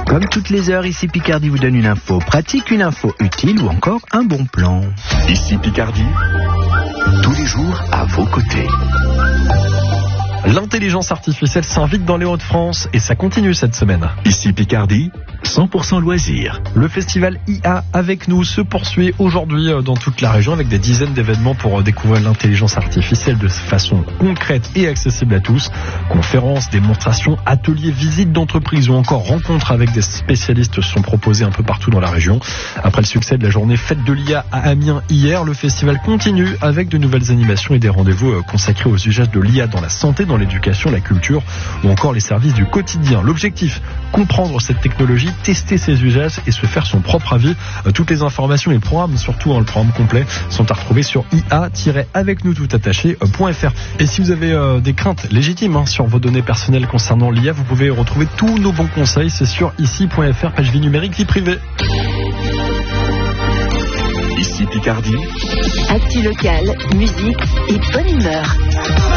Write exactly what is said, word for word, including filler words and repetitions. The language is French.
Comme toutes les heures, ici Picardie vous donne une info pratique, une info utile ou encore un bon plan. Ici Picardie, tous les jours à vos côtés. L'intelligence artificielle s'invite dans les Hauts-de-France et ça continue cette semaine. Ici Picardie, cent pour cent loisirs. Le festival I A avec nous se poursuit aujourd'hui dans toute la région avec des dizaines d'événements pour découvrir l'intelligence artificielle de façon concrète et accessible à tous. Conférences, démonstrations, ateliers, visites d'entreprises ou encore rencontres avec des spécialistes sont proposés un peu partout dans la région. Après le succès de la journée Fête de l'I A à Amiens hier, le festival continue avec de nouvelles animations et des rendez-vous consacrés aux usages de l'I A dans la santé, dans l'éducation, la culture ou encore les services du quotidien. L'objectif, comprendre cette technologie, tester ses usages et se faire son propre avis. Toutes les informations et le programme, surtout hein, le programme complet, sont à retrouver sur i a tiret avec nous tout attaché point f r. Et si vous avez euh, des craintes légitimes hein, sur vos données personnelles concernant l'I A, vous pouvez retrouver tous nos bons conseils. C'est sur ici point f r, page vie numérique, vie privée. Ici Picardie. Actu local, musique et bonne humeur.